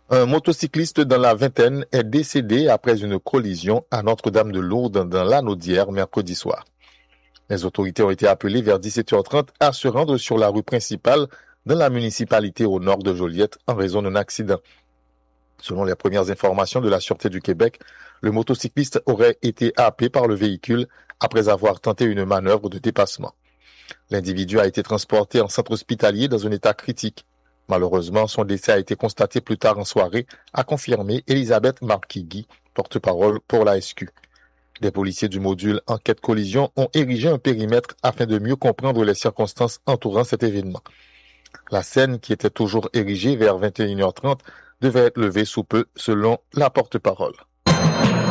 Un motocycliste dans la vingtaine est décédé après une collision à Notre-Dame-de-Lourdes dans l'Anaudière mercredi soir. Les autorités ont été appelées vers 17h30 à se rendre sur la rue principale dans la municipalité au nord de Joliette en raison d'un accident. Selon les premières informations de la Sûreté du Québec, le motocycliste aurait été happé par le véhicule après avoir tenté une manœuvre de dépassement. L'individu a été transporté en centre hospitalier dans un état critique. Malheureusement, son décès a été constaté plus tard en soirée, a confirmé Elisabeth Marquigui, porte-parole pour la SQ. Des policiers du module Enquête Collision ont érigé un périmètre afin de mieux comprendre les circonstances entourant cet événement. La scène, qui était toujours érigée vers 21h30, devait être levée sous peu, selon la porte-parole.